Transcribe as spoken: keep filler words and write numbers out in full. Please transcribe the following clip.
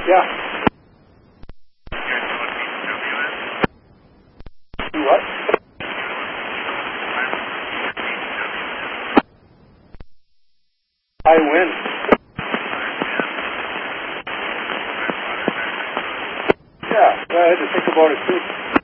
Yeah. Do what? I win. Yeah, go ahead and think about it too.